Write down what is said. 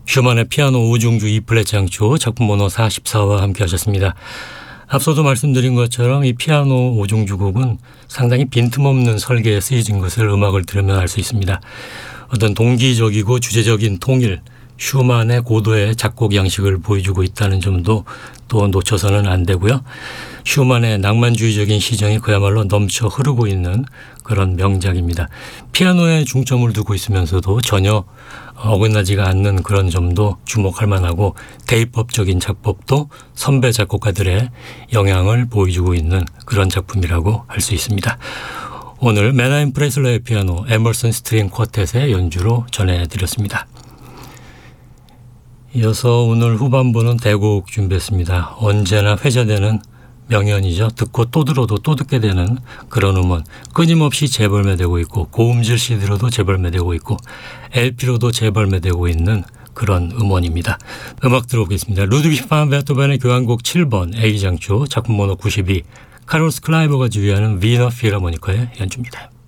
슈만의 피아노 5중주 2플랫 장조 작품 번호 44와 함께 하셨습니다. 앞서도 말씀드린 것처럼 이 피아노 5중주 곡은 상당히 빈틈없는 설계에 쓰여진 것을 음악을 들으면 알 수 있습니다. 어떤 동기적이고 주제적인 통일, 슈만의 고도의 작곡 양식을 보여주고 있다는 점도 또 놓쳐서는 안 되고요. 슈만의 낭만주의적인 시정이 그야말로 넘쳐 흐르고 있는 그런 명작입니다. 피아노에 중점을 두고 있으면서도 전혀 어긋나지가 않는 그런 점도 주목할 만하고 대입법적인 작법도 선배 작곡가들의 영향을 보여주고 있는 그런 작품이라고 할 수 있습니다. 오늘 메나임 프레슬러의 피아노 에머슨 스트링 쿼텟의 연주로 전해드렸습니다. 이어서 오늘 후반부는 대곡 준비했습니다. 언제나 회자되는 명연이죠. 듣고 또 들어도 또 듣게 되는 그런 음원 끊임없이 재발매되고 있고 고음질 CD로도 재발매되고 있고 LP로도 재발매되고 있는 그런 음원입니다. 음악 들어보겠습니다. 루드비히 반 베토벤의 교향곡 7번 A장조 작품 번호 92 카를로스 클라이버가 지휘하는 위너 필하모니카의 연주입니다.